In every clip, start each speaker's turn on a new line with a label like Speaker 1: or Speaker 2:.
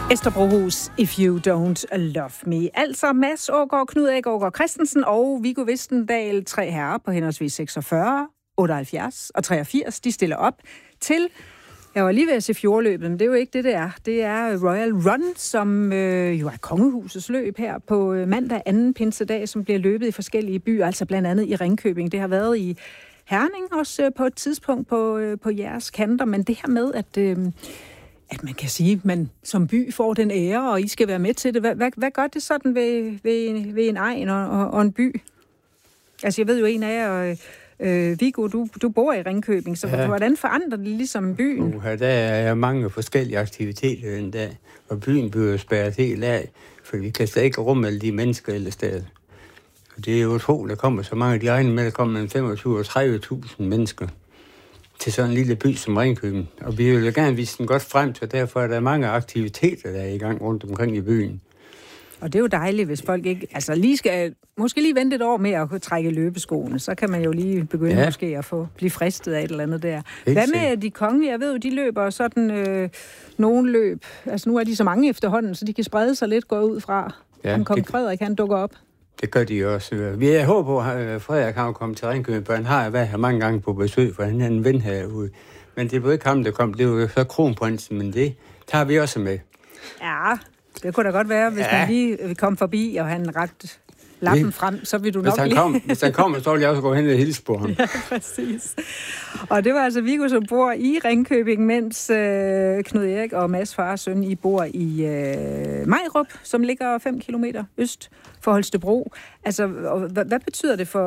Speaker 1: Esther Brohus, If You Don't Love Me. Altså Mads Aagaard, Knud Aagaard Christensen og Viggo Vistendal, 3 herrer på henholdsvis 46, 78 og 83. De stiller op til, jeg var lige ved at se fjordløbet, men det er jo ikke det, det er. Det er Royal Run, som jo er kongehusets løb her på mandag 2. pinsedag, som bliver løbet i forskellige byer, altså blandt andet i Ringkøbing. Det har været i Herning også på et tidspunkt på jeres kanter, men det her med, at man kan sige, at man som by får den ære, og I skal være med til det. Hvad gør det sådan ved en egen og en by? Altså, jeg ved jo en af jer, Viggo, du bor i Ringkøbing, så ja. Hvordan forandrer det ligesom byen?
Speaker 2: Der er mange forskellige aktiviteter den dag, og byen bliver spærret helt af, for vi kan slet ikke rumme alle de mennesker eller steder. Og det er jo utroligt, der kommer så mange. De regner med, der kommer mellem 25 og 30.000 mennesker til sådan en lille by som Ringkøbing. Og vi vil jo gerne vise den godt frem, så derfor er der mange aktiviteter, der er i gang rundt omkring i byen.
Speaker 1: Og det er jo dejligt, hvis folk ikke... Altså lige skal måske lige vente et år med at kunne trække løbeskoene, så kan man jo lige begynde måske at blive fristet af et eller andet der. Hvad med de kongelige? Jeg ved jo, de løber sådan nogle løb. Altså nu er de så mange efterhånden, så de kan sprede sig lidt, gå ud fra. Om kong Frederik, han dukker op.
Speaker 2: Det gør de også. Vi håber, at Frederik har kommet til Ringkøbing, for han har været her mange gange på besøg, for han er en ven herude. Men det var ikke ham, der kom. Det var så kronprinsen, men det tager vi også med.
Speaker 1: Ja, det kunne da godt være, hvis man lige kom forbi, og han rakte lappen frem, så vil du nok
Speaker 2: Hvis han kommer, så vil jeg også gå hen og hilse på ham.
Speaker 1: Ja, præcis. Og det var altså Viggo, som bor i Ringkøbing, mens Knud Erik og Mads far og søn, I bor i Majrup, som ligger 5 kilometer øst for Holstebro. Altså, hvad betyder det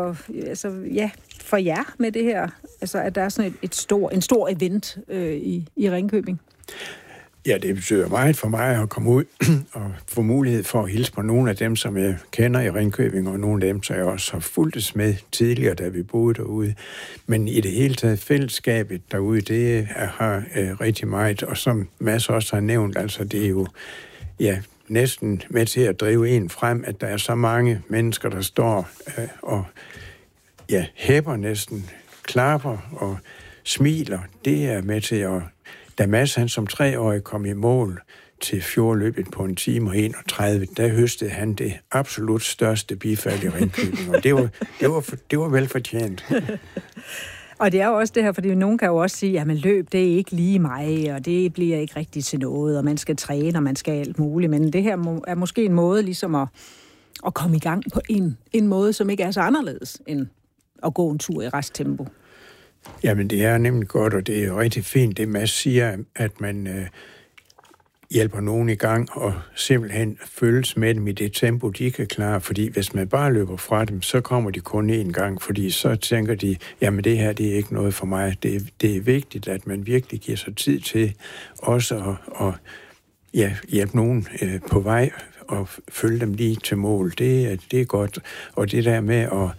Speaker 1: for jer med det her? Altså, at der er sådan en stor event i Ringkøbing?
Speaker 3: Ja, det betyder meget for mig at komme ud og få mulighed for at hilse på nogle af dem, som jeg kender i Ringkøbing, og nogle af dem, som jeg også har fulgtes med tidligere, da vi boede derude. Men i det hele taget fællesskabet derude, det har rigtig meget, og som Mads også har nævnt, altså det er jo næsten med til at drive en frem, at der er så mange mennesker, der står og hæpper næsten, klapper og smiler. Det er med til at... Da Mads han som 3-årig kom i mål til fjordløbet på 1 time og 31, der høstede han det absolut største bifald i Ringkøbing, og det var velfortjent.
Speaker 1: Og det er jo også det her, fordi nogen kan jo også sige, at løb, det er ikke lige mig, og det bliver ikke rigtigt til noget, og man skal træne, og man skal alt muligt. Men det her er måske en måde ligesom at komme i gang på en måde, som ikke er så anderledes end at gå en tur i resttempo.
Speaker 3: Jamen, det er nemlig godt, og det er jo rigtig fint, det Mads siger, at man hjælper nogen i gang og simpelthen følges med dem i det tempo, de kan klare. Fordi hvis man bare løber fra dem, så kommer de kun én gang, fordi så tænker de, jamen det her, det er ikke noget for mig. Det er vigtigt, at man virkelig giver sig tid til også at hjælpe nogen på vej og følge dem lige til mål. Det er godt. Og det der med at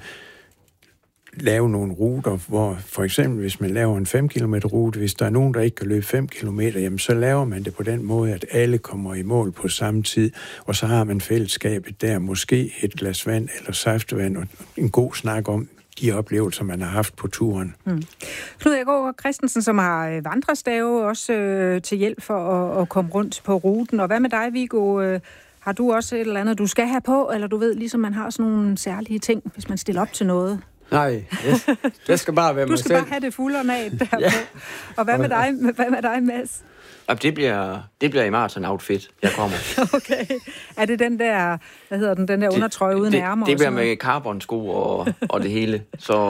Speaker 3: lave nogle ruter, hvor for eksempel, hvis man laver en 5 km rute, hvis der er nogen, der ikke kan løbe 5 km, jamen så laver man det på den måde, at alle kommer i mål på samme tid, og så har man fællesskabet der, måske et glas vand eller saftevand, og en god snak om de oplevelser, man har haft på turen.
Speaker 1: Knud Aagaard Christensen, som har vandrestave også til hjælp for at komme rundt på ruten, og hvad med dig, Viggo? Har du også et eller andet, du skal have på, eller du ved, ligesom man har sådan nogle særlige ting, hvis man stiller op til noget?
Speaker 2: Nej, det skal bare være mig selv.
Speaker 1: Du skal bare have det fulde og nat derpå. Ja. Og hvad med dig, Mads?
Speaker 4: Det bliver i maraton-outfit, jeg kommer.
Speaker 1: Okay. Er det den der, hvad hedder den der undertrøje uden ærmer?
Speaker 4: Det bliver med carbonsko og det hele.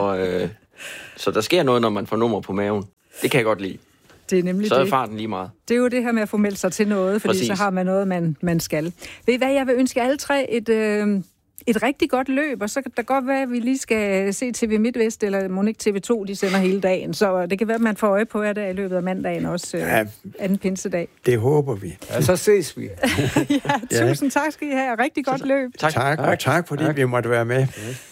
Speaker 4: Så der sker noget, når man får nummer på maven. Det kan jeg godt lide.
Speaker 1: Det er nemlig
Speaker 4: så er farten lige meget.
Speaker 1: Det er jo det her med at få meldt sig til noget, fordi så har man noget, man skal. Ved I hvad, jeg vil ønske alle tre et rigtig godt løb, og så kan det godt være, at vi lige skal se TV MidtVest, eller Monique TV2, de sender hele dagen. Så det kan være, at man får øje på jer der i løbet af mandagen også, 2. pinsedag.
Speaker 3: Det håber vi.
Speaker 2: Ja, så ses vi.
Speaker 1: Tusind tak skal I have, og rigtig godt løb.
Speaker 3: Tak, og tak fordi vi måtte være med.